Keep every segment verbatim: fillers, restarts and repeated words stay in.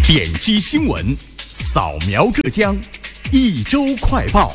点击新闻，扫描浙江，一周快报。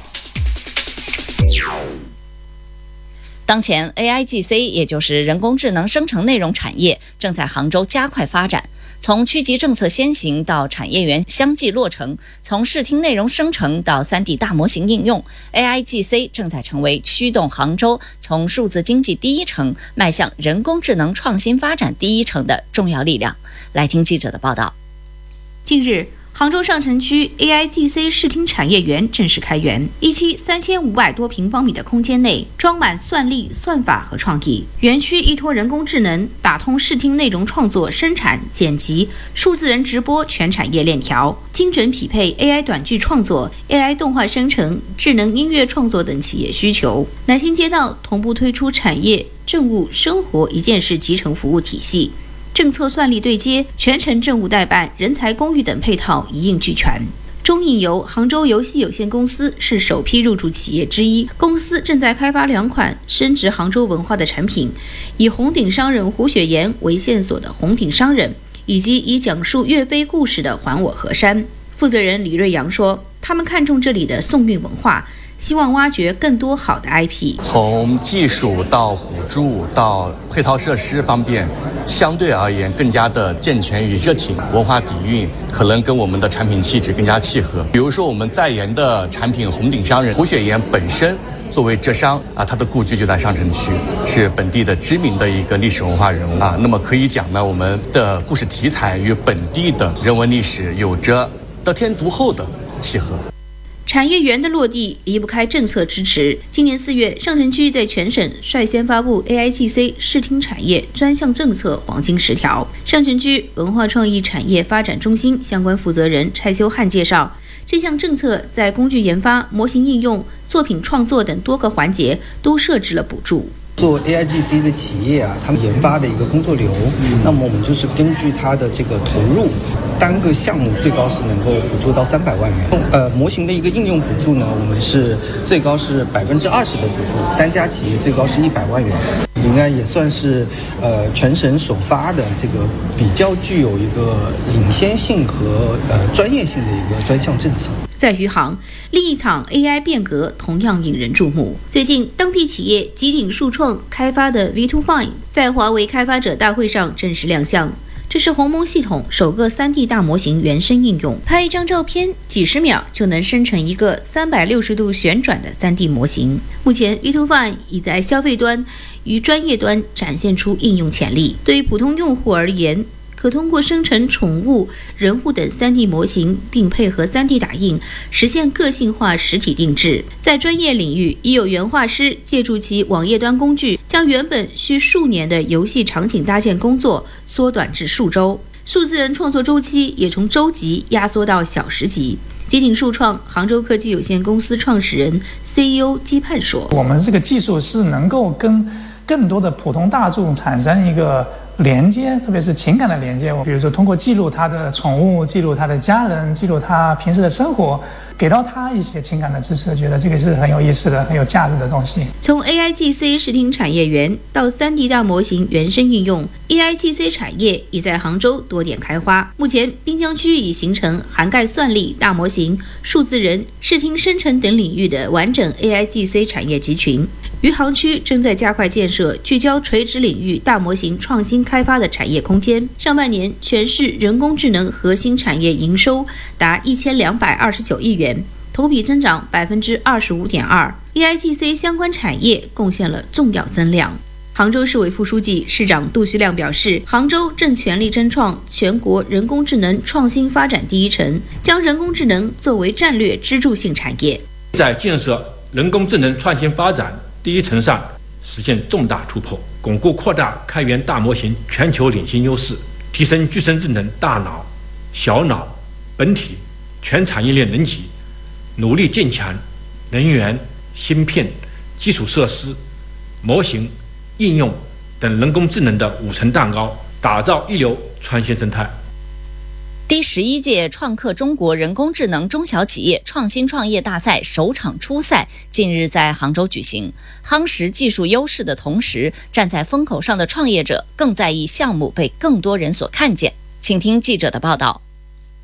当前 A I G C 也就是人工智能生成内容产业正在杭州加快发展，从区级政策先行到产业园相继落成，从视听内容生成到 三 D 大模型应用， A I G C 正在成为驱动杭州从数字经济第一城迈向人工智能创新发展第一城的重要力量。来听记者的报道。 近日，杭州上城区 A I G C 视听产业园正式开园，一期三千五百多平方米的空间内装满算力、算法和创意。园区依托人工智能打通视听内容创作、生产、剪辑、数字人直播全产业链条，精准匹配 A I 短剧创作、A I 动画生成、智能音乐创作等企业需求。南新街道同步推出产业、政务、生活一件事集成服务体系。政策算力对接、全程政务代办、人才公寓等配套一应俱全。中影游杭州游戏有限公司是首批入驻企业之一，公司正在开发两款深植杭州文化的产品，以红顶商人胡雪岩为线索的红顶商人，以及以讲述岳飞故事的还我河山。负责人李瑞阳说，他们看重这里的宋韵文化，希望挖掘更多好的 I P。 从技术到补助到配套设施方面，相对而言更加的健全与热情，文化底蕴可能跟我们的产品气质更加契合。比如说我们在研的产品红顶商人，胡雪岩本身作为浙商啊，他的故居就在上城区，是本地的知名的一个历史文化人物啊。那么可以讲呢，我们的故事题材与本地的人文历史有着得天独厚的契合。 产业园的落地离不开政策支持。今年四月，上城区在全省率先发布 A I G C 视听产业专项政策黄金十条。上城区文化创意产业发展中心相关负责人蔡修汉介绍，这项政策在工具研发、模型应用、作品创作等多个环节都设置了补助。 做 A I G C 的企业啊，他们研发的一个工作流，那么我们就是根据它的这个投入，单个项目最高是能够补助到三百万元。呃，模型的一个应用补助呢，我们是最高是百分之二十的补助，单家企业最高是一百万元，应该也算是呃全省首发的这个比较具有一个领先性和呃专业性的一个专项政策。 在余杭，另一场 A I 变革同样引人注目。最近，当地企业极鼎数创开发的 V 二 Fine 在华为开发者大会上正式亮相。这是鸿蒙系统首个 三 D 大模型原生应用，拍一张照片，几十秒就能生成一个三百六十度旋转的 三 D 模型。目前 V 二 Fine 已在消费端与专业端展现出应用潜力。对于普通用户而言，可通过生成宠物、人物等 三 D 模型，并配合 三 D 打印，实现个性化实体定制。在专业领域，已有原画师借助其网页端工具，将原本需数年的游戏场景搭建工作缩短至数周，数字人创作周期也从周级压缩到小时级。极鼎数创杭州科技有限公司创始人 C E O 姬盼说：“ 我们这个技术是能够跟更多的普通大众产生一个连接，特别是情感的连接。比如说通过记录他的宠物，记录他的家人，记录他平时的生活，给到他一些情感的支持，觉得这个是很有意思的、很有价值的东西。” 从 A I G C 视听产业园到 三 D 大模型原生应用， A I G C 产业已在杭州多点开花。目前滨江区已形成涵盖算力、大模型、数字人、视听生成等领域的完整 A I G C 产业集群。余杭区正在加快建设聚焦垂直领域大模型创新开发的产业空间。上半年，全市人工智能核心产业营收达一千两百二十九亿元，同比增长百分之二十五点二。A I G C 相关产业贡献了重要增量。杭州市委副书记、市长杜旭亮表示，杭州正全力争创全国人工智能创新发展第一城，将人工智能作为战略支柱性产业， 在建设人工智能创新发展第一城上实现重大突破，巩固扩大开源大模型全球领先优势，提升具身智能大脑、小脑、本体全产业链能级，努力建强能源、芯片、基础设施、模型、应用等人工智能的五层蛋糕，打造一流创新生态。 第十一届创客中国人工智能中小企业创新创业大赛首场初赛近日在杭州举行。夯实技术优势的同时，站在风口上的创业者更在意项目被更多人所看见。请听记者的报道。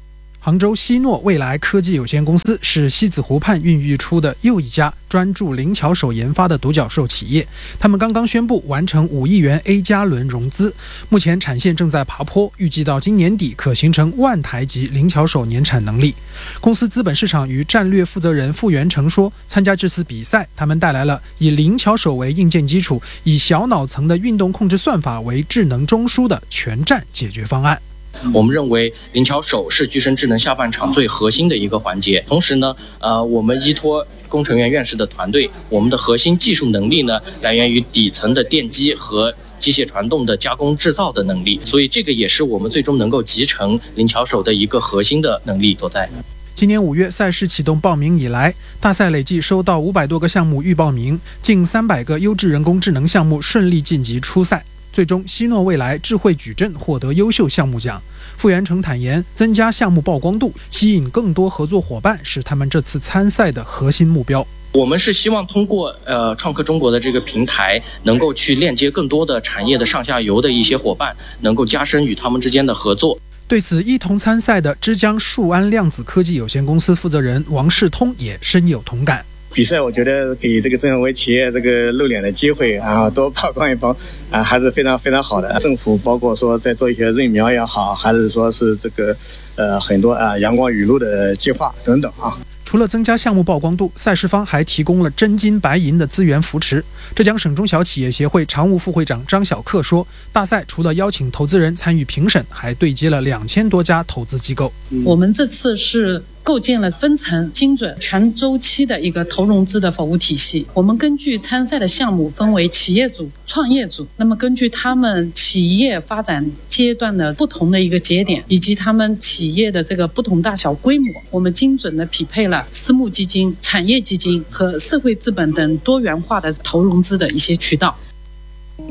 杭州希诺未来科技有限公司是西子湖畔孕育出的又一家专注灵巧手研发的独角兽企业。他们刚刚宣布完成五亿元 A 加轮融资，目前产线正在爬坡，预计到今年底可形成万台级灵巧手年产能力。公司资本市场与战略负责人傅元成说，参加这次比赛，他们带来了以灵巧手为硬件基础，以小脑层的运动控制算法为智能中枢的全站解决方案。 我们认为灵巧手是具身智能下半场最核心的一个环节。同时呢，呃，我们依托工程院院士的团队，我们的核心技术能力呢，来源于底层的电机和机械传动的加工制造的能力，所以这个也是我们最终能够集成灵巧手的一个核心的能力所在。 今年五月赛事启动报名以来，大赛累计收到五百多个项目预报名，近三百个优质人工智能项目顺利晋级初赛。最终，希诺未来智慧矩阵获得优秀项目奖。傅元成坦言，增加项目曝光度，吸引更多合作伙伴，是他们这次参赛的核心目标。 我们是希望通过呃创客中国的这个平台，能够去链接更多的产业的上下游的一些伙伴，能够加深与他们之间的合作。 对此，一同参赛的之江数安量子科技有限公司负责人王世通也深有同感。 比赛我觉得给这个正为企业这个露脸的机会，然后多曝光一曝啊，还是非常非常好的。政府包括说在做一些润苗也好，还是说是这个呃很多啊阳光雨露的计划等等啊。 除了增加项目曝光度，赛事方还提供了真金白银的资源扶持。浙江省中小企业协会常务副会长张小克说，大赛除了邀请投资人参与评审，还对接了两千多家投资机构。 我们这次是构建了分层、精准、全周期的一个投融资的服务体系。我们根据参赛的项目分为企业组、创业组，那么根据他们企业发展阶段的不同的一个节点，以及他们企业的这个不同大小规模，我们精准的匹配了私募基金、产业基金和社会资本等多元化的投融资的一些渠道。